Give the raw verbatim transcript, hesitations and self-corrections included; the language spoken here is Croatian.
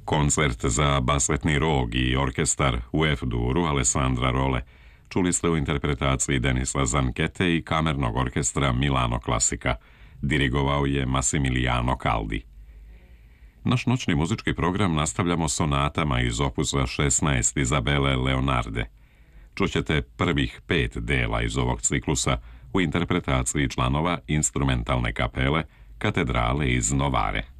Koncert za basletni rog i orkestar u F-duru Alessandra Role čuli ste u interpretaciji Denisa Zankete i kamernog orkestra Milano Klasika. Dirigovao je Massimiliano Caldi. Naš noćni muzički program nastavljamo sonatama iz opusa šesnaest Izabele Leonarde. Čućete prvih pet dela iz ovog ciklusa u interpretaciji članova instrumentalne kapele Katedrale iz Novare.